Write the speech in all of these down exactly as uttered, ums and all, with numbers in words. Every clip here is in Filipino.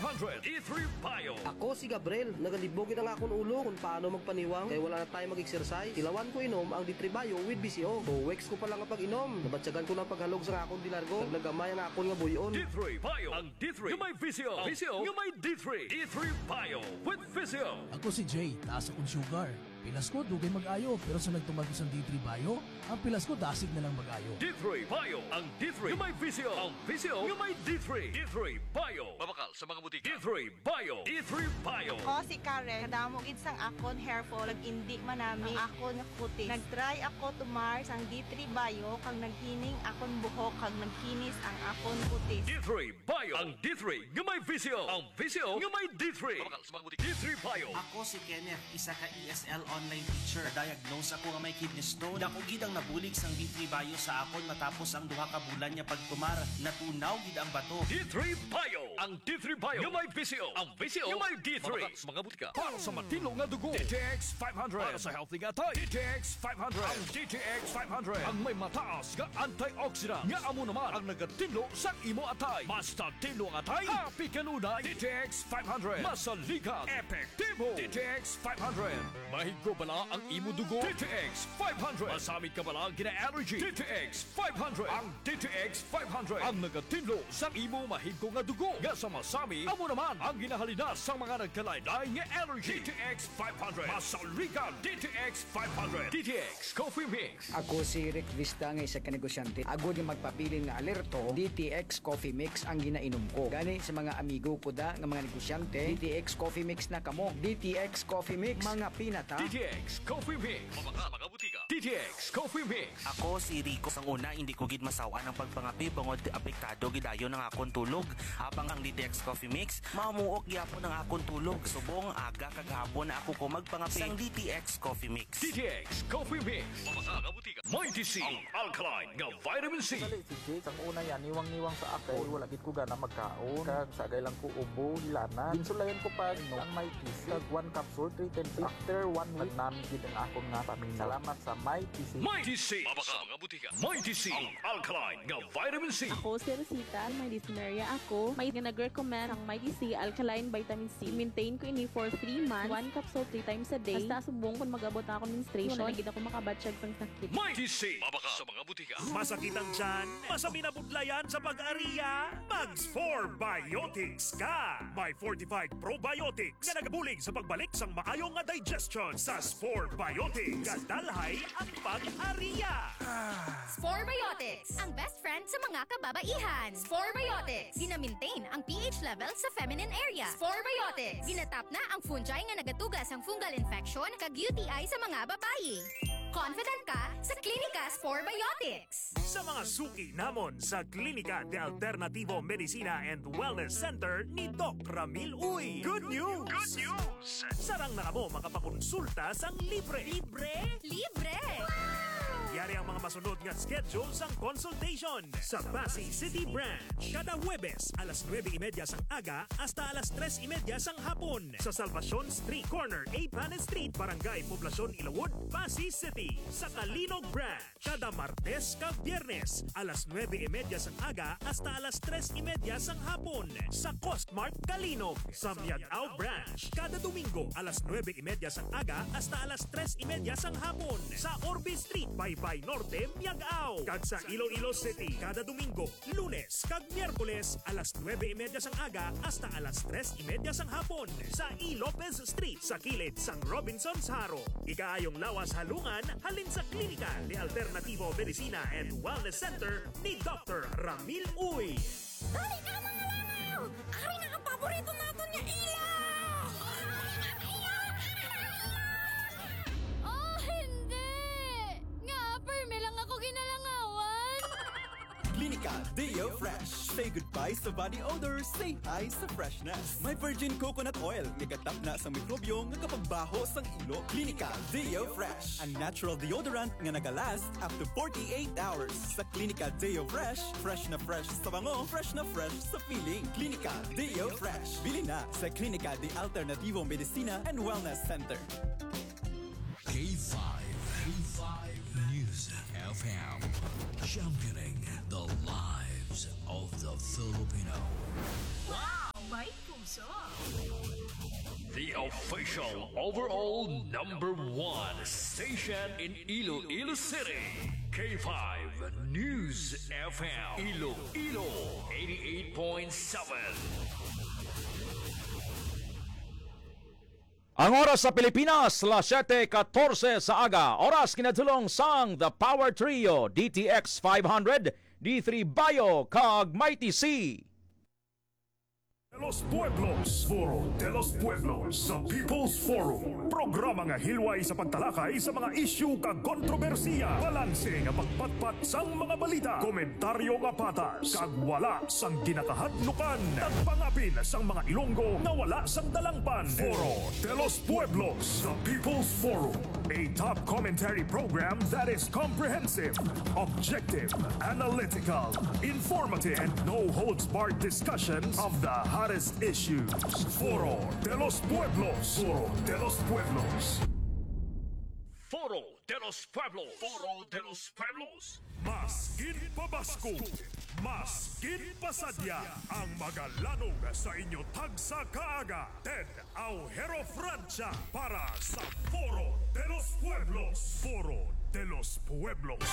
hundred D three Bio. Ako si Gabriel, nagalibogin ang akong ulo kung paano magpaniwang kaya wala na tayo mag-exercise. Tilawan ko inom ang D three Bio with B C O. two weeks ko pa lang ang pag-inom. Nabatsagan ko ng paghalog sa akong dilargo. Nagnagamay ang akong nga buyon. D three Bio. Ang D three yung may V C O. V C O yung may D three. D three Bio with V C O. Ako si Jay, taas akong sugar. Pilas ko, dugay mag-ayo. Pero sa nagtumagos ang D three Bio, ang pilas ko dasig na lang mag-ayo. D three Bio. Ang D three yung may V C O. Ang V C O yung may D three. D three Bio. Mabakal sa mga butika. D three Bio. D three Bio. Ako si Karen, kadamo gid sang akon hair fall, indi manami ang akon kuti. Nagtry ako tumar sang D three Bio kag naghining akon buhok kag nagkinis ang akon kutis. D three Bio. Ang D three yung may V C O. Ang V C O yung may D three. Mabakal sa mga butika. D three Bio. Ako si Kenneth, isa ka E S L online teacher. Diagnose ako nga may kidney stone. Dako gid ang nabulig sang D three Bio sa akon matapos ang duha ka bulan niya pagtumar. Natunaw gid ang bato. D three Bio. Ang D three Bio yung may V C O. Ang V C O yung may D three. Mabakal sa mga butika. Para sa matino nga dugo. D T X five hundred. Para sa healthy nga tay. D T X five hundred. Ang D T X five hundred. Ang may mataas nga antioxidant. Nga amo naman ang nagatinlo sa imo atay. Basta tinlo ang atay. Happy kanunay. D T X five hundred. Masaligan. Epektibo. D T X five hundred. Mahigko bala ang imo dugo. D T X five hundred. Masamit ka bala ang gina-allergy. D T X five hundred. Ang D T X five hundred. Ang nagatinlo sa imo mahigko nga dugo. Nga sa masami, amo naman ang ginahalinas sa mga nagkalaylay nga allergy. D T X five hundred. Masaligan. D T X five hundred. D T X Coffee Mix. Ako si Rick Vista nga isa ka negosyante. Ako di magpabilin nga alerto, D T X Coffee Mix ang ginainom ko. Gani sa mga amigo ko da nga mga negosyante, D T X Coffee Mix na kamo. D T X Coffee Mix, mga pinata. D T X Coffee Mix. Mabaka mga butika. D T X Coffee Mix. Ako si Rico. Sang una, hindi ko gid masawa ng pagpangapi bangod apektado gidayon ng akong tulog. Habang ang D T X Coffee Mix, mamuok gyapon ng akong tulog. Subong aga kagahapon na ako ko magpangapi sang D T X Coffee Mix. D T X Coffee Mix. Mabaka mga butika. Mighty C. Ang alkaline nga vitamin C. Dali si Jay, sang una yan, niwang-niwang sa akay, wala gid ko gana magkaon. Kag sagay lang ko ubo, hilana. Ginsulayan ko pa no, ang Mighty C. Kag one capsule, three ten days. After one week, namin gid ang akong nga paminaw. Salamat sa Mighty C. Mighty C. Mabaka mga butika. Mighty C. Ang alkaline nga vitamin C. Ako si Rosita, may dyspnea ako. May nag-recommend ang Mighty C Alkaline Vitamin C. Maintain ko ini for three months. One capsule three times a day. Basta subong kung mag-abot na ako menstruation. Wala gid ako makabatsyag sang sakit. Mighty C. Mabaka sa mga butika. Masakit ang tiyan, masami na budlayan sa pag-ariya, Mags four Biotics ka! May fortified probiotics na nagabulig sa pagbalik sang maayong nga digestion sa Spore Biotics. Kadalhay ang pag-ariya! Spore Biotics, ang best friend sa mga kababaihan. Spore Biotics, gina-maintain ang pH level sa feminine area. Spore Biotics, ginatap na ang fungi nga nagatugas ang fungal infection kag U T I sa mga babayi. Confident ka sa Klinika Spore Biotics. Sa mga suki namon sa Klinika de Alternativo Medicina and Wellness Center ni Doc Ramil Uy. Good news! Good news! Sarang na mo makapakonsulta sang libre. Libre? Libre! Yari ang mga masunod nga schedule sang consultation sa Pasay City Branch. Kada Huwebes, alas nueve y media sang aga hasta alas tres y media sang hapon. Sa Salvacion Street Corner, A. Planet Street, Barangay Poblacion, Ilawod, Pasay City. Sa Kalinog Branch, kada Martes kag Biyernes, alas nueve y media sang aga hasta alas tres y media sang hapon. Sa Costmart Kalinog. Sa Miagao Branch, kada Domingo, alas nueve y media sang aga hasta alas tres y media sang hapon. Sa Orbe Street, by Bay Norte, Miagao. Kag sa Iloilo City, kada Domingo, Lunes, kag Miyerkules, alas nueve y media sang aga hasta alas tres y media sang hapon. Sa E. Lopez Street, sa kilid sang Robinson's Haro. Ikaayong lawas halungan, halin sa Klinika de Alternativo Medicina and Wellness Center ni Doctor Ramil Uy. Dali ka mga langaw! Ari na ang paborito natin niya ila! Oh, hindi! Nga, perme lang ako ginalangawan! Klinika Deo Fresh. Say goodbye sa body odor, say hi sa freshness. May virgin coconut oil, nigatap na sa mikrobyo nga kapagbaho sang ilo. Klinika Deo Fresh, ang natural deodorant nga nagalast up to forty-eight hours. Sa Klinika Deo Fresh, fresh na fresh sa bango, fresh na fresh sa feeling. Klinika Deo Fresh. Bili na sa Klinika de Alternativo Medicina and Wellness Center. K five. K five News F M. Championing the lives of the Filipino. Wow! May puso official overall number one station in Iloilo City. K five News F M. Iloilo eighty-eight point seven. Ang oras sa Pilipinas, las siyete fourteen sa aga. Oras kinatulong sang The Power Trio, D T X five hundred, D three Bio, kag Mighty C. De los Pueblos, Foro de los Pueblos sa People's Forum. Programa nga hilway sa pagtalakay sa mga isyu kag kontrobersiya. Balanse nga pagpatpat sang mga balita. Komentaryo nga patas kag wala sang ginakahadlukan. Tagpangapin sang mga Ilonggo na wala sang dalangpan. Foro de los Pueblos sa People's Forum. A top commentary program that is comprehensive, objective, analytical, informative, and no-holds-barred discussions of the hottest issues. Foro de los Pueblos. Foro de los Pueblos. Foro de los Pueblos. Foro de los Pueblos. Mas ginpabasko, mas ginpasadya ang magalanog sa inyo tagsa kaaga. Ted Aujero Francia para sa Foro de los Pueblos. Foro de los Pueblos.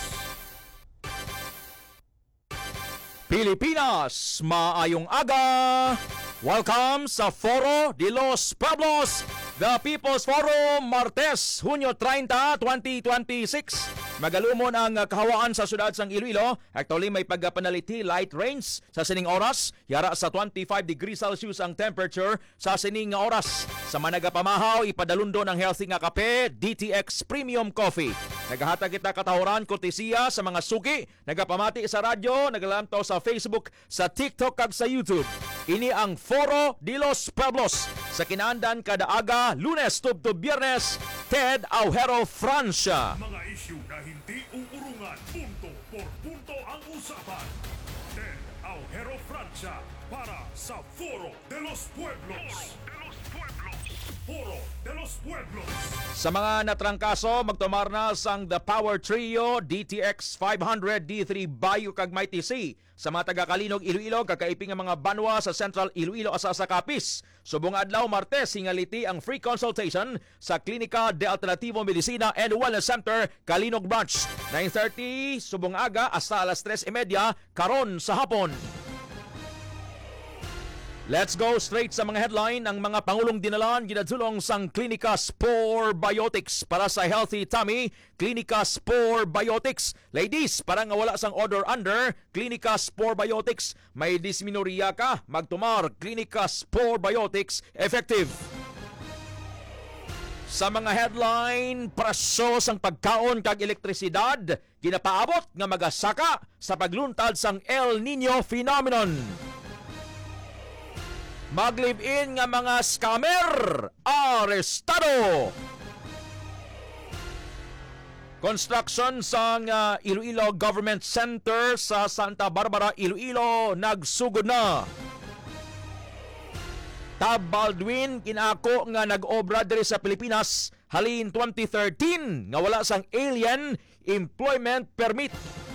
Pilipinas, maayong aga! Welcome sa Foro de los Pueblos, the People's Forum, Martes, Hunyo thirty, twenty twenty-six. Magalumon ang kahawaan sa syudad sang Iloilo. Actually, may pagpanaliti light rains sa sining oras. Yara sa twenty-five degrees Celsius ang temperature sa sining oras. Sa managapamahaw, ipadalundon ang healthy nga kape, D T X Premium Coffee. Nagahatag kita katahuran, kortesiya sa mga suki. Nagapamati sa radyo, nagalantaw sa Facebook, sa TikTok kag sa YouTube. Ini ang Foro de los Pueblos. Sa kinaandan kada aga, Lunes tubto Biyernes, Ted Aujero Francia. Mga isyu na hindi uurungan, punto por punto ang usapan. Ted Aujero Francia para sa Foro de los Pueblos. Foro de los Pueblos. Sa mga natrangkaso, magtumar na sang The Power Trio, D T X five hundred, D three Bio kag Mighty C. Sa mga taga-Kalinog, Iloilo, kakaiping ang mga banwa sa Central Iloilo asa sa Capiz. Subong adlaw Martes, hingaliti ang free consultation sa Klinika de Alternativo Medicina and Wellness Center, Kalinog Branch. nine thirty, subong aga, hasta alas tres thirty, karon sa hapon. Let's go straight sa mga headline. Ang mga Pangulong dinalan ginadulong sang Klinika Spore Biotics para sa healthy tummy. Klinika Spore Biotics. Ladies, parang wala sang order under. Klinika Spore Biotics. May dysmenorrhea ka? Magtumar. Klinika Spore Biotics. Effective. Sa mga headline, presyo sang pagkaon kag elektrisidad. Ginapaabot nga magasaka sa pagluntad sang El Nino phenomenon. Mag-live-in nga mga scammer, arestado! Construction sa uh, Iloilo Government Center sa Santa Barbara, Iloilo, nagsugod na. Tab Baldwin, kinako nga nag-obra diri sa Pilipinas halin twenty thirteen nga wala sang alien employment permit.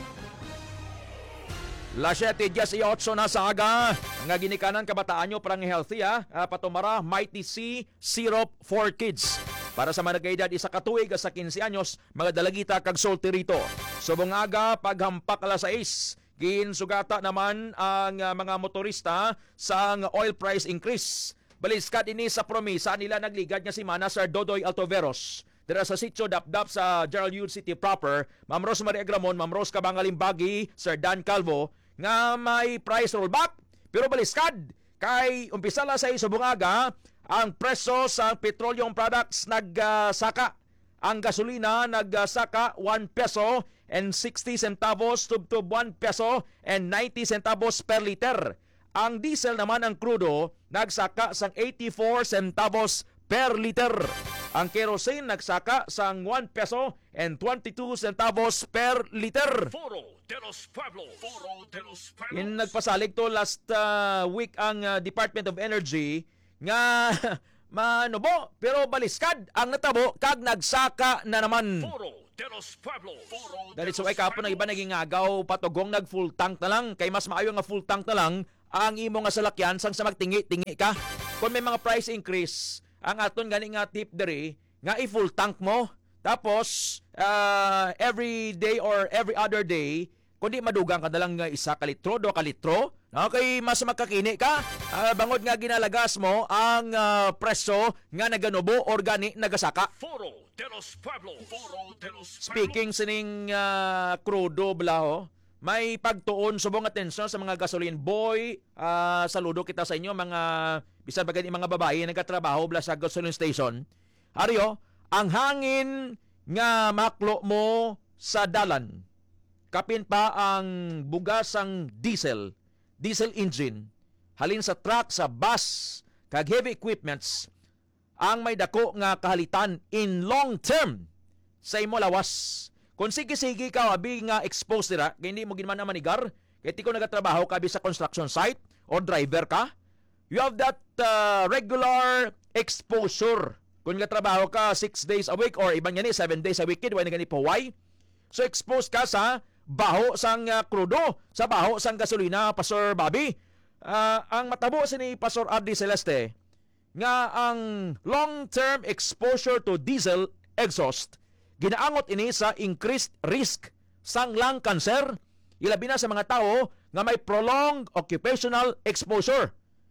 Las siyete eight na sa aga. Nga ginikanan kabataan nyo parang healthy ha. Uh, patumara, Mighty C Syrup for Kids. Para sa mga nag-edad isa katuig sa quince anyos, mga dalagita kag solterito. Subong aga, paghampak alas sais. Ginsugata naman ang uh, mga motorista sa oil price increase. Baliskat ini sa promisa nila nagligad nga si Mana Sir Dodoy Altoveros. Dira sa sitio Dapdap sa Gerald Hughes City proper, Ma'am Rose Maria Agramon, Ma'am Rose Kabangalimbagi, Sir Dan Calvo, nga may price rollback. Pero baliskad, kay umpisa la sa subong aga, ang presyo sa petroleum products nagsaka. Ang gasolina nagsaka one peso and sixty centavos tubtub one peso and ninety centavos per liter. Ang diesel naman ang crudo nagsaka sang eighty-four centavos per liter. Ang kerosene nagsaka sang one peso and twenty-two centavos per liter. Foro de los Pueblos. Foro de los Pueblos. In nagpasalig to last uh, week ang uh, Department of Energy nga manubo pero baliskad ang natabo kag nagsaka na naman. Foro de los Pueblos. Dahil so ay kapon ang iba naging agaw patugong nag full tank na lang kay mas maayo nga full tank na lang ang imo nga salakyan sang sa magtingi-tingi ka. Kung may mga price increase ang aton gani nga tip diri nga i-full tank mo. Tapos uh, every day or every other day, kundi madugang ka dalang nga isa ka litro, do ka litro, okay, mas makakini ka. Uh, bangod nga ginalagas mo ang uh, preso nga naganubo or gani nagasaka. Foro de los Pueblos. Foro de los Pueblos. Speaking sining uh, crudo blaho, may pagtuon subong atensyon sa mga gasoline boy. Uh, saludo kita sa inyo mga bisan bagay mga babae nagkatrabaho bla sa gasoline station. Aryo, ang hangin nga maklo mo sa dalan. Kapin pa ang bugasang diesel, diesel engine, halin sa truck, sa bus, kag heavy equipments, ang may dako nga kahalitan in long term sa imo lawas. Kung sige-sige ka, abi nga exposed dira, kaya hindi mo ginman na manigar, kaya di ko nagatrabaho ka sa construction site or driver ka, you have that uh, regular exposure. Kung nagatrabaho ka six days a week or iban yan eh, seven days a week, wala na gani paway. So exposed ka sa baho sang uh, krudo, sa baho sang gasolina, Pastor Bobby. Uh, ang matabo si ni Pastor Ardi Celeste, nga ang long-term exposure to diesel exhaust, ginaangot ini sa increased risk sang lung cancer, ilabi na sa mga tao nga may prolonged occupational exposure.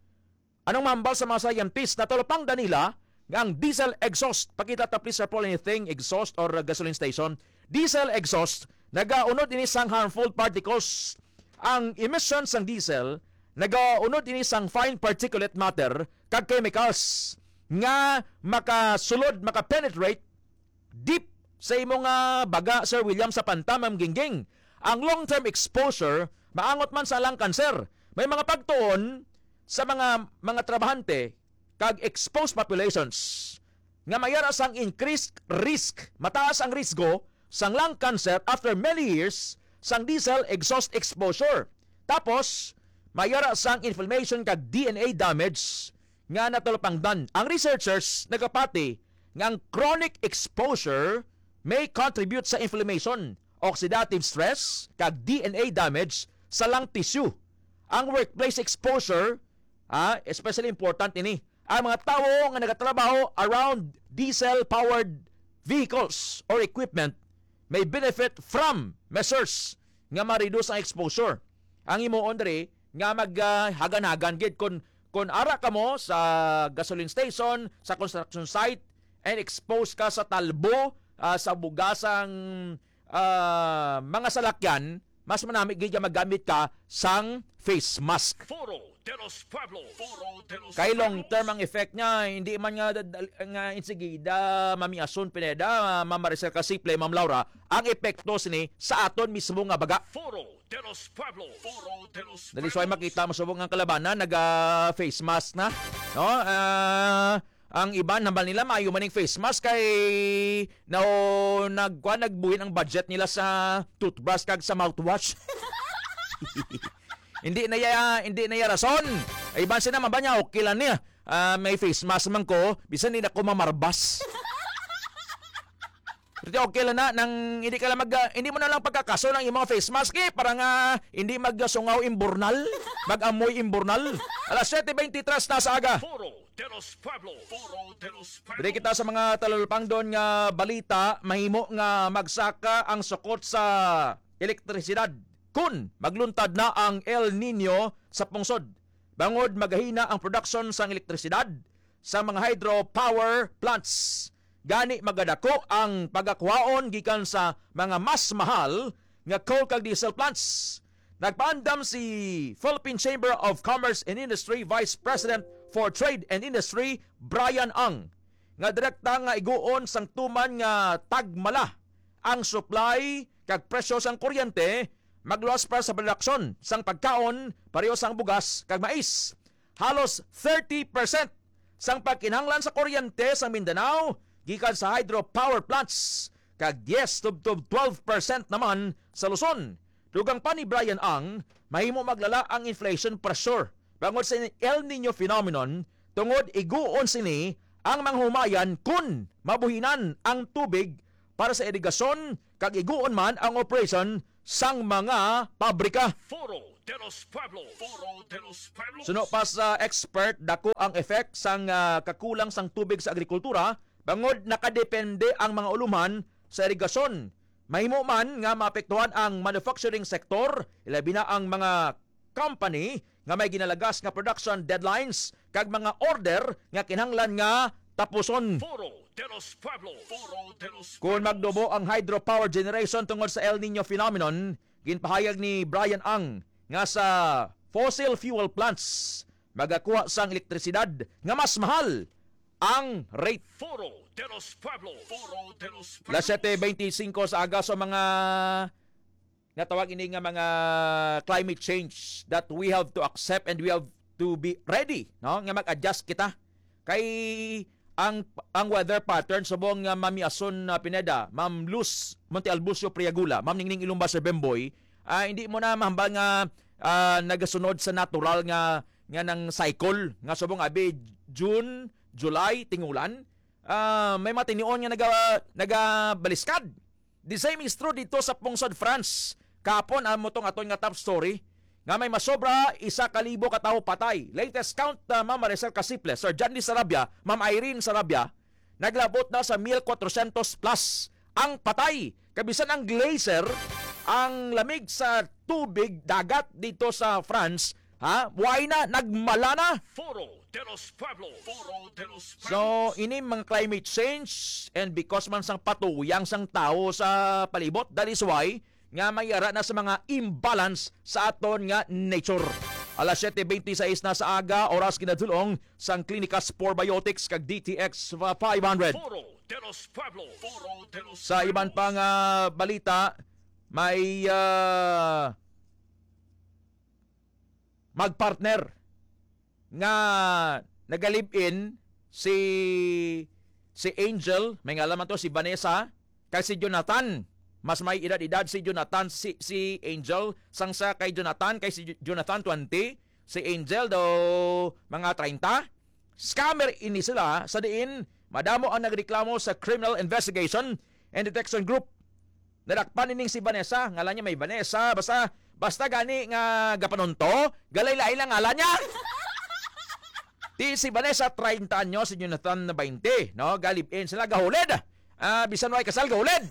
Anong mambal sa mga scientists na tulapang danila nga ang diesel exhaust, pakita ta please for anything, exhaust or uh, gasoline station, diesel exhaust, nagaunod ini sang harmful particles. Ang emissions sang diesel, nagaunod ini sang fine particulate matter, kag chemicals, nga makasulod, makapenetrate deep sa imong uh, baga, Sir William, sa pantamam gingging. Ang long-term exposure, maangot man sa lung cancer. May mga pagtuon sa mga mga trabahante kag exposed populations nga mayara sang increased risk, mataas ang risgo sang lung cancer after many years sang diesel exhaust exposure. Tapos mayara sang inflammation kag D N A damage nga natulapangdan. Ang researchers nagapati nga ang chronic exposure may contribute sa inflammation, oxidative stress kag D N A damage sa lung tissue. Ang workplace exposure, ah, especially important ini, ang mga tao nga nagatrabaho around diesel-powered vehicles or equipment may benefit from measures nga ma-reduce ang exposure. Ang imuon diri nga maghagan-hagan gid kung kung ara ka mo sa gasoline station, sa construction site, and expose ka sa talbo, uh, sa bugasang uh, mga salakyan, mas manami gid nga magamit ka sang face mask. Foro de los Pueblos. Foro de los Kay long term ang effect niya, hindi man nga, nga insigida, Mami Asun Pineda, Ma'am Maricel Casiple, Ma'am Laura, ang epekto sini sa aton mismo nga baga. Foro de los Pueblos. Foro de los Dali so ay makita mo subong ang kalabanan, naga face mask na. No? Uh, ang iba naman nila maayo maning face mask kay no, nagkuha nagbuhin ang budget nila sa toothbrush kag sa mouthwash. Hindi na ya, hindi na ya rason. Ay ban sina man ba niya okay lang niya. Uh, may face mask man ko, bisan hindi na ko mamarbas. Pero okay lang na nang hindi ka lang mag uh, hindi mo na lang pagkakaso ng imong face mask eh para nga hindi magsungaw imburnal, mag-amoy imburnal. Alas seven twenty-three na sa aga. Foro de los Pueblos. Foro de los Pueblos. Dili kita sa mga talulpang doon nga balita, mahimo nga magsaka ang sukot sa elektrisidad kun magluntad na ang El Nino sa pungsod. Bangod magahina ang production sang elektrisidad sa mga hydropower plants. Gani magadako ang pagakuhaon gikan sa mga mas mahal nga coal kag diesel plants. Nagpaandam si Philippine Chamber of Commerce and Industry Vice President for Trade and Industry Brian Ang nga direkta nga iguon sang tuman nga tagmala ang supply kag presyo sang kuryente, magluwas para sa produksyon sang pagkaon, pareho sang bugas kag mais. Halos thirty percent sang pagkinahanglan sa kuryente sa Mindanao gikan sa hydropower plants kag ten to twelve percent naman sa Luzon. Dugang pa ni Brian Ang, mahimo maglala ang inflation pressure bangod sa El Nino phenomenon tungod iguon sini ang manghumayan kun mabuhinan ang tubig para sa irigasyon kag iguon man ang operation sang mga pabrika. Foro de los Pueblos. Foro de los Pueblos. Suno pa sa expert, dako ang effect sang ah, kakulang sang tubig sa agrikultura, bangod nakadepende ang mga uluman sa irigasyon. Mahimo man nga maapektuhan ang manufacturing sector, ilabi na ang mga company nga may ginalagas nga production deadlines kag mga order nga kinahanglan nga tapuson. Foro de los Pueblos. Foro de los Kung magdubo ang hydropower generation tungod sa El Nino phenomenon, ginpahayag ni Brian Ang nga sa fossil fuel plants magakuha sang elektrisidad nga mas mahal ang rate. Foro de los Pueblos. Foro de los Pueblos. Las seven twenty-five sa aga sa mga nga tawag ini nga mga climate change that we have to accept and we have to be ready, no? Nga mag-adjust kita kay ang ang weather pattern subong nga Mami Ason uh, Pineda, Ma'am Luz Monte Albusio Priagula, Ma'am Ningning Ilumba sa Bemboy, uh, hindi mo na mahambal nga uh, nagasunod sa natural nga nga ng cycle nga subong abi June, July tingulan. Uh, may matinion nga naga nagabaliskad. The same is true dito sa Pungsod, France. Kapon ang motong aton nga top story nga may masobra isa kalibo ka tawo patay. Latest count uh, Ma'am Maricel Casiple, Sir John Lee Sarabia, Ma'am Irene Sarabia, naglabot na sa one thousand four hundred plus ang patay. Kabisan ang glacier, ang lamig sa tubig dagat dito sa France, ha? Why na nagmala na? Foro de los Pueblos. Foro de los Pueblos. So, ini mga climate change and because man sang patuyang sang tao sa palibot, that is why nga mayara na sa mga imbalance sa aton nga nature. Alas seven twenty-six na sa aga, oras kinadulong sang Clinicas Probiotics kag D T X five hundred. Foro de los Pueblos. Foro de los Sa iban pang uh, balita, may uh, magpartner nga nagalib-in si si Angel, may ngalaman to si Vanessa, kay si Jonathan. Mas may edad-edad si Jonathan, si, si Angel, sangsa kay Jonathan, kay si Jonathan twenty, si Angel daw mga thirty. Scammer ini sila sa diin, madamo ang nagreklamo sa Criminal Investigation and Detection Group. Nadakpan ining si Vanessa, ngalan niya may Vanessa, basta basta gani nga gapanunto, galay-lain lang ngalan niya. Ti si Vanessa thirty anyos, si Jonathan na twenty, no? Galib-in sila gahulid. Ah, bisan way kasal gahulid.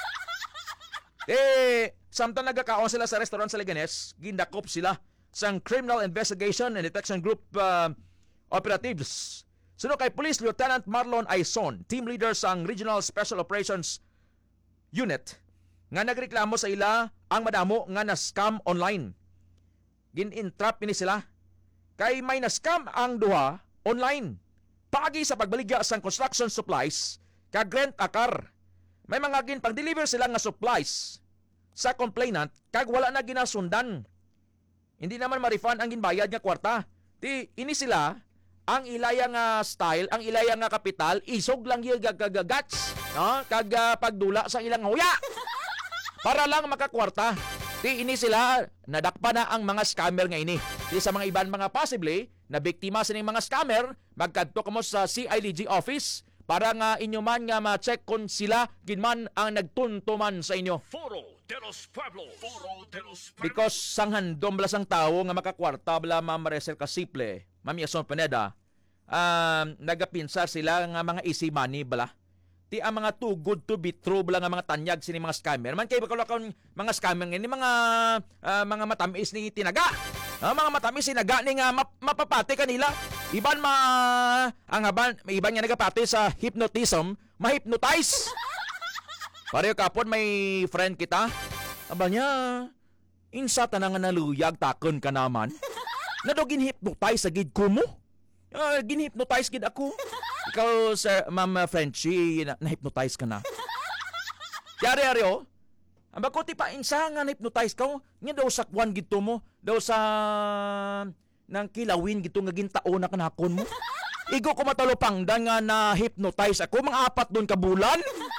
Eh, samtang nagkakaon sila sa restaurant sa Leganes, gindakop sila sang Criminal Investigation and Detection Group uh, operatives. Suno kay Police Lieutenant Marlon Aison, team leader sang Regional Special Operations Unit, nga nagreklamo sa ila ang madamo nga na-scam online. Gin-entrap ini sila kay may na-scam ang duha online. Paagi sa pagbaligya sang construction supplies kag rent a car. May mga gin pang-deliver sila nga supplies sa complainant kag wala na ginasundan. Hindi naman ma-refund ang ginbayad nga kwarta. Di ini sila ang ilaya nga style, ang ilaya nga kapital, isog lang yung gagagagats, no? Kag uh, pagdula sa ilang huya para lang makakwarta. Di ini sila nadakpa na ang mga scammer nga ini. Di sa mga iban mga possibly na biktima sa mga scammer, magkadto kamo sa C I D G office para nga inyo man nga ma-check kung sila ginman ang nagtuntuman sa inyo. Foro de los Pueblos. Foro de los Pueblos. Because sang handom bala sang tao nga makakwarta bala Ma'am Maricel Casiple, Ma'am Yason Pineda, um, nagapinsa sila nga mga easy money bala. Ti ang mga too good to be true bala nga mga tanyag sini mga scammer. Man kay bakalakon mga scammer ni mga uh, mga matamis ni tinaga. Uh, mga matamis tinaga ni nga map- mapapati kanila. Iban ma ang aban iban nga nagapati sa hypnotism, ma-hypnotize. Pareho kapon may friend kita. Aba niya, insa tanang naluyag takon ka naman. Nado ginhypnotize sa gid ko mo. Uh, ginhypnotize gid ako. Ikaw, Sir, Ma'am Frenchie, na- na-hypnotize ka na. Yari-yari, oh. Ang bakuti pa, insa nga na-hypnotize ka, nga daw sakwan gito mo, daw sa nang kilawin gito nga gintao na kanakon mo. Igo ko matalupangdan nga na-hypnotize ako, mga apat doon ka bulan.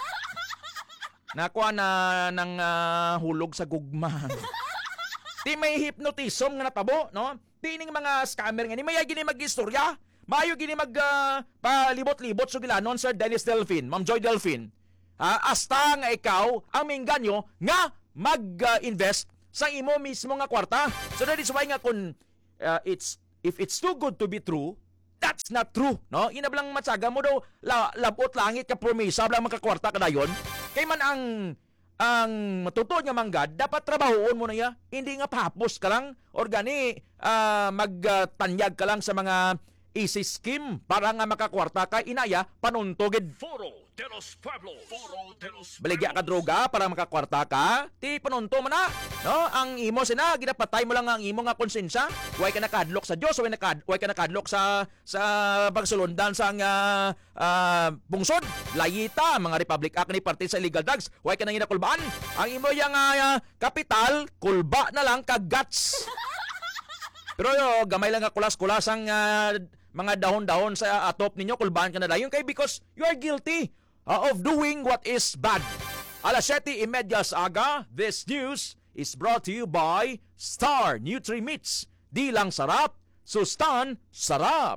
Nakuha na ng uh, hulog sa gugma. Di may hypnotism nga natabo, no? Di ning mga scammer nga, ni may gini mag-istorya. Mayo gini mag uh, palibot-libot so gilanon Sir Dennis Delfin, Ma'am Joy Delfin. Uh, asta nga ikaw ang mingganyo nga mag-invest sa imo mismo nga kwarta. So that is why nga kung uh, it's if it's too good to be true, that's not true, no? Inablang matsaga mo daw la, labot langit ka promisa blang makakwarta ka dayon. Kay man ang ang matutuod nga manggad, dapat trabahoon mo na ya. Hindi nga pahapos ka lang or gani uh, magtanyag ka lang sa mga easy scheme para nga makakwarta ka inaya panuntogid. Foro de los Pueblos. Foro de los Baligya ka droga para makakwarta ka, ti panunto mo na. No, ang imo sina ginapatay mo lang ang imo nga konsensya. Way ka nakadlok sa Dios, way nakad way ka nakadlok sa sa pagsulundan sa uh, uh, bungsod. Layita mga Republic Act ni parte sa illegal drugs. Way ka nang ginakulbaan. Ang imo yang uh, kapital kulba na lang ka guts. Pero yo, gamay lang nga kulas-kulas ang uh, mga dahon-dahon sa atop ninyo, kulbaan ka na dayon kay because you are guilty uh, of doing what is bad. Alas siyete trenta aga, this news is brought to you by Star Nutri-Mix. Di lang sarap, sustan sarap.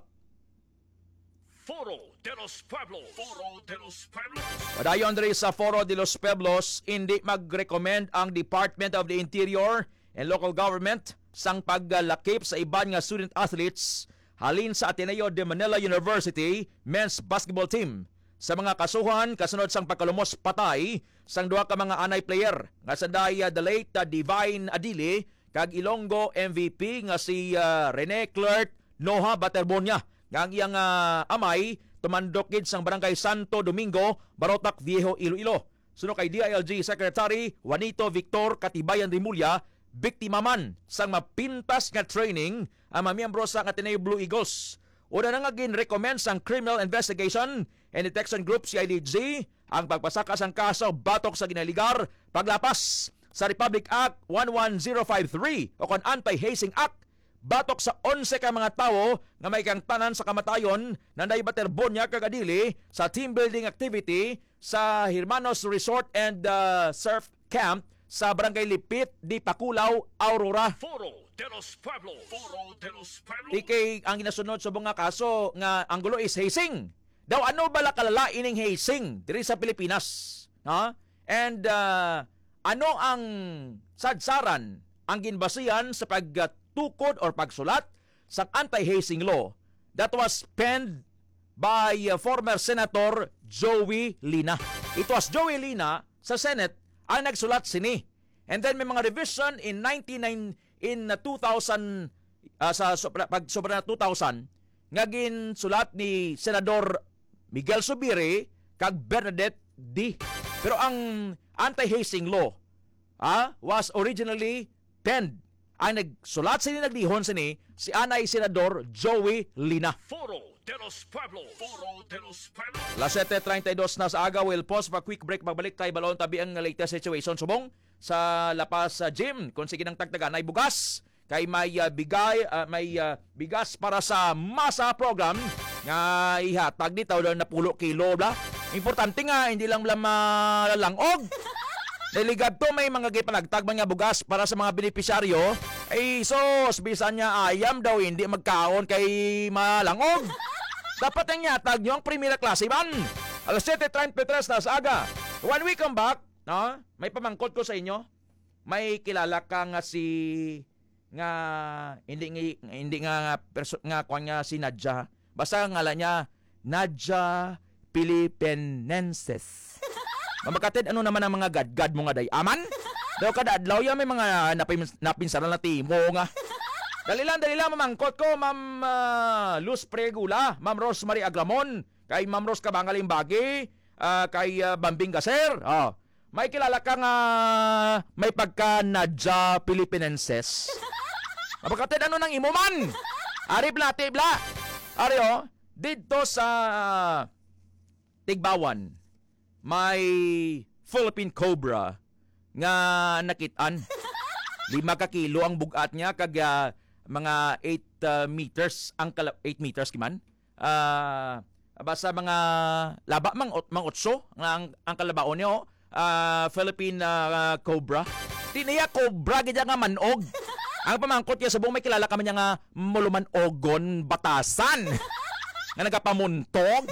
Foro de los Pueblos. Foro de los Pueblos. Padayon diri sa Foro de los Pueblos, hindi mag-recommend ang Department of the Interior and Local Government sang paglalakip sa iban nga student athletes halin sa Ateneo de Manila University men's basketball team sa mga kasuhan kasunod sang pagkalumos patay sang duha ka mga anay player nga sa daya the late uh, Divine Adili kag Ilonggo M V P nga si uh, Rene Clerk Noha Baterbonia nga ang iyang uh, amay tumandok gid sang Barangay Santo Domingo, Barotac Viejo, Iloilo. Suno kay D I L G Secretary Juanito Victor Katibayan Rimulya, biktima man sang mapintas nga training ang mga miyembro sa Ateneo Blue Eagles. Una na nga gin-recommend sang Criminal Investigation and Detection Group C I D G ang pagpasaka sang kaso batok sa ginaligar paglapas sa Republic Act one one zero five three o kon Anti-Hazing Act batok sa onse ka mga tawo nga may kang tanan sa kamatayon na naibaterbonya kagadili sa team building activity sa Hermanos Resort and uh, Surf Camp sa Barangay Lipit, Di Paculaw, Aurora. Foro de los Pueblos. Foro de los Pueblos. Ikay ang ginasunod sa mga kaso nga ang gulo is hazing. Daw ano bala kalala ining hazing diri sa Pilipinas, ha? And uh, ano ang sadsaran ang ginbasihan sa pagtukod or pagsulat sa anti-hazing law that was penned by uh, former Senator Joey Lina. It was Joey Lina sa Senate ang nagsulat sini. And then may mga revision in ninety-nine in uh, two thousand uh, sa pag sobra na two thousand nga ginsulat ni Senador Miguel Subiri kag Bernadette D. Pero ang anti-hazing law ah, was originally penned. Ang nagsulat sini naglihon sini si anay Senador Joey Lina. Foro de los Pueblos. Foro de los Pueblos. Las siyete treinta y dos na sa aga. We'll pause for a quick break. Magbalik tayo balon tabi ang latest situation. Subong sa Lapas uh, Gym. Kung sige ng tagtagan ay bugas. Kay may uh, bigay, uh, may uh, bigas para sa masa program nga ihatag ni tayo na pulo kilo bla. Importante nga, hindi lang lang malalangog. Deligad to may mga gipanagtag mga bugas para sa mga benepisyaryo. Ay sos, bisan niya ayam daw hindi magkaon kay malangog. Dapat ang yatag nyo ang primera klase man. Alas siyete treinta y tres na sa aga. When we come back, no, may pamangkot ko sa inyo. May kilala ka nga si nga hindi nga hindi nga perso, nga kuan nga si Nadja. Basta ang ngalan niya Nadja Philippinenses. Mamakatid ano naman ang mga gadgad mo nga day? Aman? Daw kada adlaw ya may mga napin, napinsaran na timo nga. Dali lang, dali lang mamangkot ko, Ma'am uh, Luz Pregula, Ma'am Rosemary Aglamon, kay Ma'am Ros Kabangaling Bagi, uh, kay uh, Bambing Gaser. Oh. May kilala ka nga may pagka Nadja Philippinenses. Mamakatid ano nang imuman? Ari bla, tibla. Ari oh, dito sa Tigbawan, may Philippine Cobra nga nakitaan. Lima ka kilo ang bugat niya kag uh, mga eight uh, meters ang kala- eight meters kiman. Ah uh, basta mga laba mang mang otso nga ang, ang kalabaon niyo uh, Philippine uh, Cobra. Tiniya cobra gid nga manog. Ang pamangkot niya subong may kilala ka man niya nga mulumanogon batasan. Nga nagapamuntog.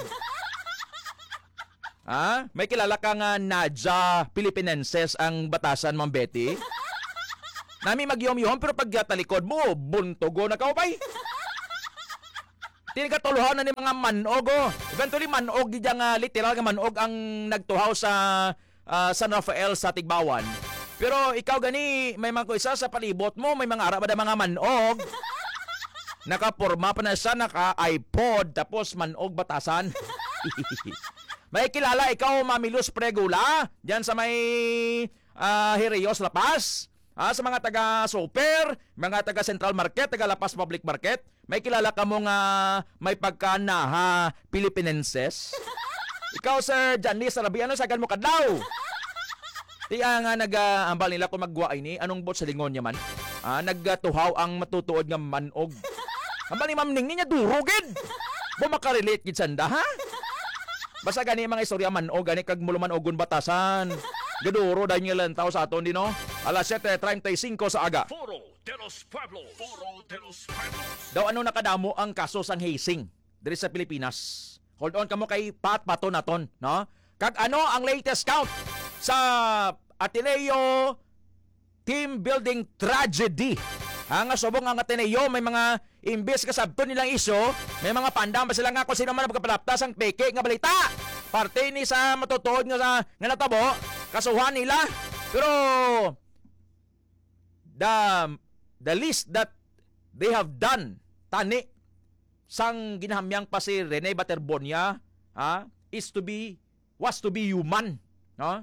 Ah, may kilala ka nga Nadja Philippinenses ang batasan, Ma'am Betty? Nami magyom-yom pero pag talikod mo, buntogo na kaupay. Tinigatulohan na ni mga manog oh. Eventually manog gidya nga literal nga manog ang nagtuhaw sa uh, San Rafael sa Tigbawan. Pero ikaw gani may mga isa sa palibot mo, may mga ara ba mga manog. Nakaporma pa na siya, naka-iPod tapos manog batasan. May kilala ikaw Mamilus Pregula diyan sa may uh, Hirios Lapas. Ah, sa mga taga Super, mga taga Central Market, taga Lapas Public Market, may kilala ka mo nga may pagkanaha Pilipinenses? Ikaw, Sir Janice Arabiano, sagan mo kadlaw. Tiya nga nag-ambal nila kung magwaay ni, anong bot sa lingon niya man? Ah, nagtuhaw ang matutuod nga manog. Ambal ni Ma'am Ning niya durugid. Bumakarelate gid sanda, ha? Basta gani mga istorya manog, gani kag muluman ogon batasan. Gaduro dahil nga lantaw sa aton din, no? Alas siyete treinta y cinco sa aga. Foro de los Pueblos. Foro de los Pueblos. Daw ano nakadamo ang kaso sang hazing diri sa Pilipinas. Hold on kamo kay Pat Pato naton, no? Kag ano ang latest count sa Ateneo Team Building Tragedy. Ang subong ang Ateneo may mga imbes kasabton nilang iso, may mga pandam ba sila nga kung sino man magkapalaptas ang peke nga balita. Parte ni sa matutuod nga sa nga natabo, kasuhan nila. Pero the the least that they have done tani sang ginahamyang pa si Rene Baterbonia, ha, is to be was to be human, no?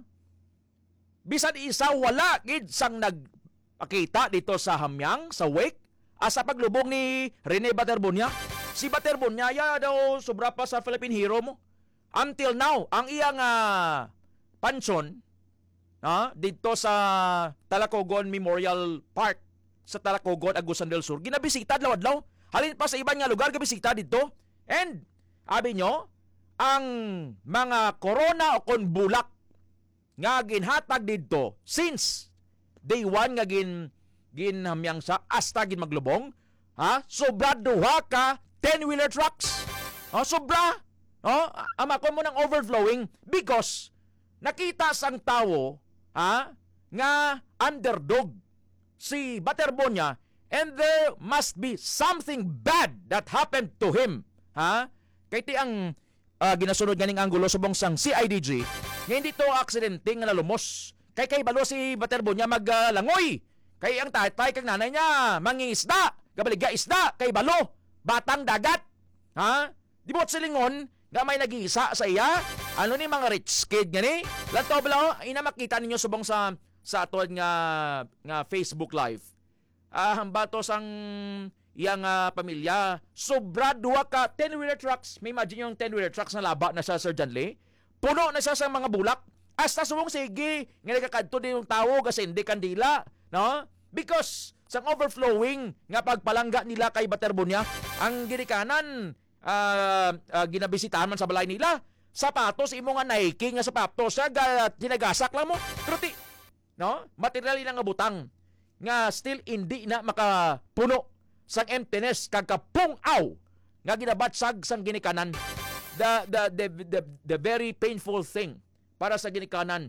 Bisan isa wala gid sang nagpakita dito sa hamyang sa wake asa paglubong ni Rene Baterbonia. Si Baterbonia ya daw sobra pa sa Philippine hero mo. Until now, ang iyang uh, pansyon uh, dito sa Talacogon Memorial Park sa Talacogon, Agusan del Sur, ginabisita adlaw-adlaw. Halin pa sa ibang nga lugar gabisita dito. And abi nyo, ang mga corona o kon bulak nga ginhatag dito since day one nga gin ginhamyang sa asta gin maglubong, ha? Sobra duha ka ten-wheeler trucks. Ha, sobra. Oh, ama ko mo ng overflowing because nakita sang tao, ha, nga underdog si Baterbonia and there must be something bad that happened to him, ha? Kay ti ang uh, ginasunod ganing anggulo subong sang C I D G nga hindi to aksidente nga nalumos. Kay kay balo si Baterbonia maglangoy. Uh, kay ang tatay kag nanay niya mangingisda, gabaligya isda kay balo, batang dagat. Ha? Di bot silingon nga may nag-iisa sa iya. Ano ni mga rich kid gani? Lanto bala ina makita ninyo subong sa sa atol nga nga Facebook live. Ah, hamba to sang iyang uh, pamilya. Sobra duwa ka ten-wheeler trucks. May imagine yung ten-wheeler trucks na laba na sa Sir John Lee. Puno na siya sa mga bulak. Hasta subong sige nga nakakadto din yung tao kasi hindi kandila, no? Because sang overflowing nga pagpalangga nila kay Baterbonia, ang ginikanan uh, uh, ginabisitahan man sa balay nila. Sapatos imo nga Nike nga sapatos sa ginagasak lang mo. Pero ti, no? Material lang nga butang nga still hindi na makapuno sang emptiness kag kapungaw nga ginabatsag sang ginikanan. The the the the, the very painful thing para sa ginikanan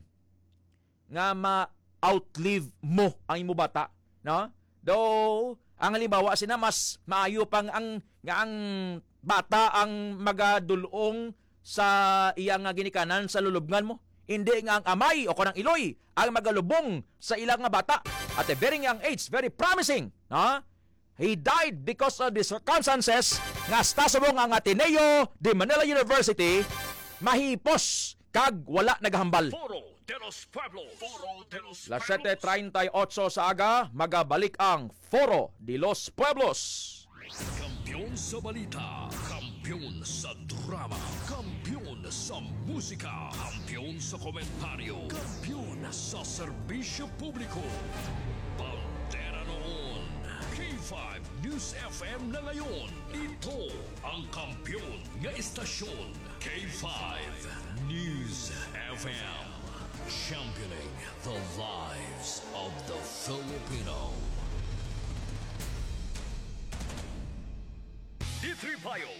nga ma-outlive mo ang imo bata, no? Though ang halimbawa sina mas maayo pang ang nga ang bata ang magadulong sa iyang nga ginikanan sa lulubngan mo. Hindi nga ang amay o kanang iloy ang magalubong sa ilang nga bata at a very young age, very promising, no? He died because of the circumstances nga stasubong ang Ateneo de Manila University mahipos kag wala naghambal. Foro de los Pueblos. Foro de los Las siyete treinta y ocho sa aga, magabalik ang Foro de los Pueblos. Kampiyon sa balita, kampiyon sa drama, kampiyon sa musika, kampiyon sa komentaryo, kampiyon sa serbisyo publiko. Bandera noon, K five News F M na ngayon. Ito ang kampiyon nga istasyon, K five News F M. Championing the lives of the Filipino. D three Bio with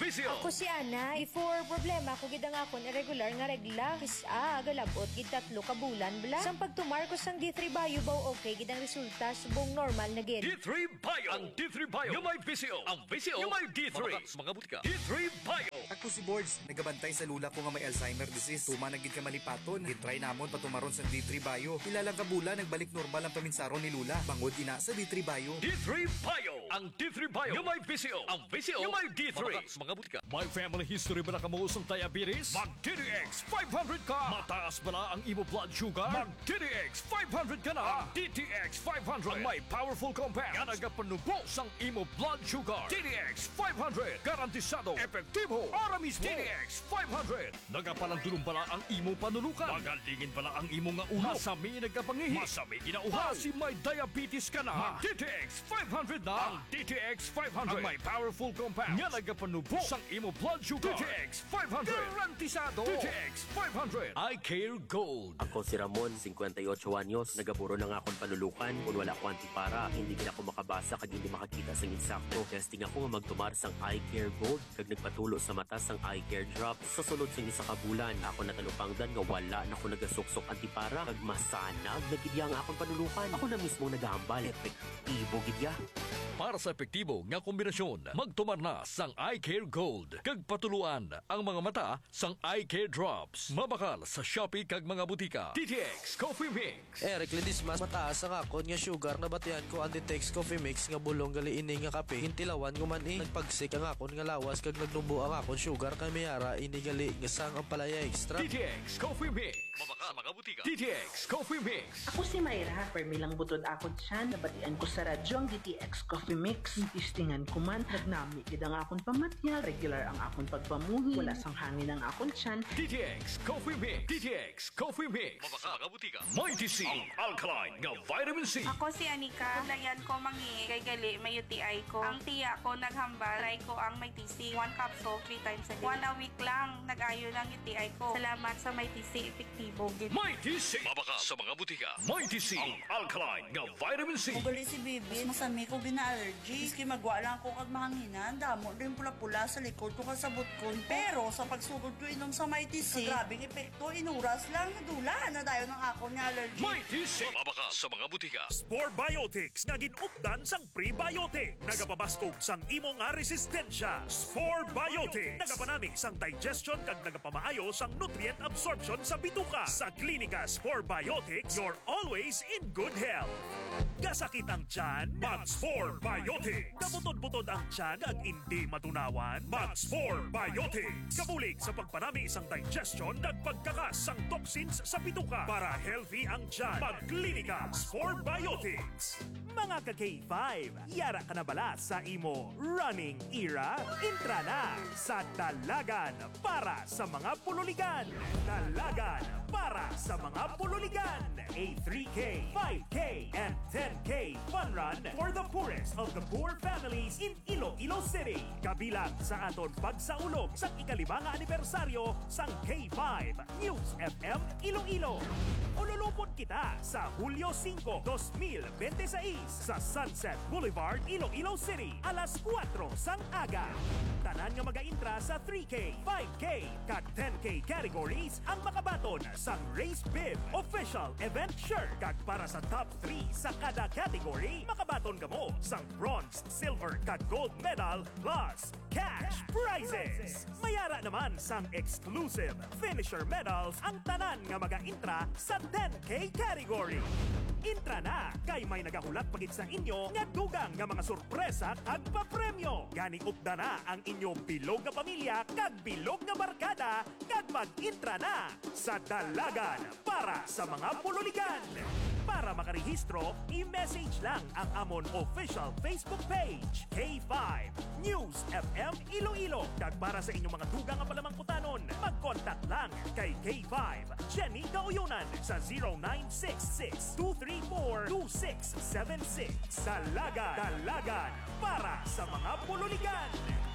Visio. Ako si Ana. Before problema ko gid ang akon irregular nga regla. Kisa galabot gid tatlo ka bulan bla. Sang pagtumar ko sang D three Bio baw okay gid ang resulta subong normal na gid. D three Bio. Ang D three Bio yung may Visio. Ang Visio yung may D three. Mga mga butika. D three Bio. Ako si Boards, nagabantay sa lula ko nga may Alzheimer disease. Tuma nagid ka malipaton. Gitry namon patumaron sa D three Bio. Ilalang kabula nagbalik normal ang paminsaron ni Lula. Bangod ina sa D three Bio. D three Bio. Ang D three Bio yung may Visio. Ang Visio yung may D three. Mga, mga butika. May family history ba na kamuusong diabetes? Mag D D X five hundred ka. Mataas ba na ang imo blood sugar? Mag D D X five hundred ka na. Ang D T X five hundred ang may powerful compound nga nagapanubo sang imo blood sugar. D D X five hundred garantisado, epektibo, aramis. D D X five hundred nagapalang dulong pala ang imo panulukan. Magalingin pala ang imo nga uhaw. Masami nagkapangihi. Masami ginauhaw. Kasi may diabetes ka na. Mag D T X five hundred na. Ang D T X five hundred ang may powerful compound nga nagapanubo sang imo blood sugar. D T X five hundred garantisado. D T X five hundred I Care Gold. Ako si Ramon, fifty-eight anyos, nagaburo na nga akong panulukan. Kung wala ko antipara, hindi gina ako makabasa kag hindi makakita sang insakto. Testing ako nga magtumar sang I Care Gold kag nagpatulo sa mata sang I Care Drops. Sa sulod sang isa ka bulan, ako natalupangdan nga wala na ako nagasuksok antipara kag masanag nagidya nga akong panulukan. Ako na mismo nagahambal. Epektibo gidya. Para sa epektibo nga kombinasyon, magtumar na sang I Care Gold. Kag patuluan ang mga mata sang I Care Drops. Mabakal sa Shopee kag mga butika. D T X Coffee Mix. Eric Ledismas, mataas ang akon nga sugar na batian ko ang D T X Coffee Mix nga bulong gali ini nga kape. Hintilawan ko man eh. Nagpagsik ang akon nga lawas kag nagnubo ang akon sugar kay mayara ini gali nga sang ang palaya extra. D T X Coffee Mix. Mabakal sa mga butika. D T X Coffee Mix. Ako si Mayra. Permilang butod akon siya. Nabatian ko sa radyo ang D T X Coffee Mix. Tistingan ko man. Nagnami gid ang akon pamatya. Regular ang akon pagpamuhi. Wala sang hangin ang akon tiyan. D T X Coffee Mix. D T X Coffee Mix. Mabakal mga butika. Mighty C. Ang alkaline nga vitamin C. Ako si Anika. Layan ko mangi kay gali may U T I ko. Ang tiya ko naghambal. Try ko ang Mighty C. One capsule three times a day. One a week lang. Nag-ayo ng U T I ko. Salamat sa Mighty C. Epektibo gid. Mighty C. Mabakal sa mga butika. Mighty C. Ang alkaline nga vitamin C. Mugali si Bibi. Masami ko gina-allergy. Iski magwa lang ko kag mahanginan. Damo rin pula-pula sa likod ko kasabot ko. Pero sa pagsugod ko inom sa Mighty C, grabing epekto. Inuras lang. Nadula na tayo ng akon nga allergy. Mighty C. Mabakal sa mga butika. Spore Biotics nga ginupdan sang prebiotic. Nagapabaskog sang imo nga resistensya. Spore Biotics. Nagapanani sang digestion kag nagapamaayo sang nutrient absorption sa bituka. Sa klinika Spore Biotics, you're always in good health. Kasakit ang tiyan? Mag-Spore Biotics. Kabutod-butod ang tiyan ag hindi matunawan? Mag-Spore Biotics. Kabulig sa pagpanami isang digestion at pagkakas sang toxins sa bituka para healthy ang tiyan. Mag-klinika Spore Biotics. Mga ka-K five, yara ka na bala sa imo running era? Intra na sa Dalagan para sa mga pululigan. Dalagan para sa mga pululigan. A three K, five K, and ten K fun run for the poorest of the poor families in Iloilo City. Kabilang sa aton pagsaulog sa ikalimang anibersaryo sang K five News F M Iloilo. Ululupot kita sa Hulyo five, twenty twenty-six sa Sunset Boulevard, Iloilo City, alas kwatro sang aga. Tanan nga mag-intra sa three K, five K, kag ten K categories ang makabaton sang Race Bib Official Event Shirt. Kag para sa top three sa kada category, makabaton ka mo sang bronze, silver, kag gold medal plus cash prizes. Mayara naman sang exclusive finisher medals ang tanan nga mag-intra sa ten K category. Intra na kay may nagahulak pagit sa inyo nga dugang nga mga sorpresa kag papremyo. Gani upda na ang inyong bilog nga pamilya kag bilog nga barkada kag mag-intra na sa Dalagan para sa mga pululigan. Para makarehistro, i-message lang ang amon official Facebook page, K five News F M Iloilo. Kag para sa inyong mga dugang nga palamangkutanon, mag-contact lang kay K five Jenny Gauyunan sa zero nine six six, two three four, two six seven six. Dalagan, Dalagan para sa mga pululigan.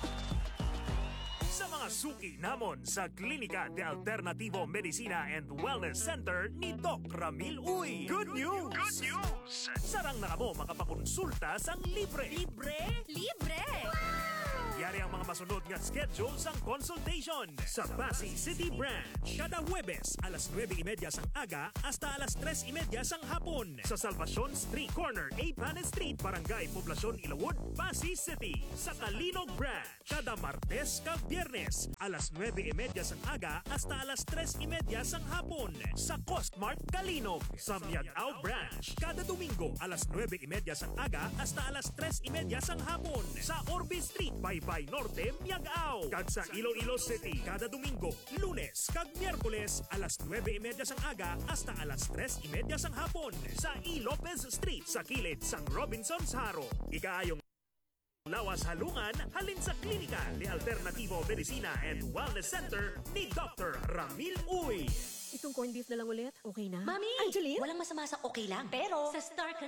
Sa mga suki namon sa Klinika de Alternativo Medicina and Wellness Center ni Doc Ramil Uy. Good news! Good news! Sarang na kamo makapakonsulta sang libre. Libre? Libre! Yari ang mga masunod nga schedule sang consultation sa Pasig City Branch. Kada Huwebes, alas nueve y media sang aga hasta alas tres y media sang hapon sa Salvacion Street, corner A. Panes Street, Barangay Poblacion, Ilawod, Pasig City. Sa Kalinog Branch, kada Martes kag Biyernes, alas nueve y media sang aga hasta alas tres y media sang hapon sa Costmart Kalinog. Sa Miagao Branch, kada Domingo, alas nueve y media sang aga hasta alas tres y media sang hapon sa Orbe Street, Baybay Norte, Miagao. Kag sa Iloilo City, kada Domingo, Lunes kag Miyerkules, alas nueve y media sang aga hasta alas tres y media sang hapon sa E. Lopez Street sa kilid sang Robinson's Haro. Ikaayong lawas halungan halin sa klinika ni Alternativo Medicina and Wellness Center ni Doctor Ramil Uy. Itong corned beef na lang ulit, okay na? Mami! Angeline? Walang masama sa okay lang. Pero, sa Star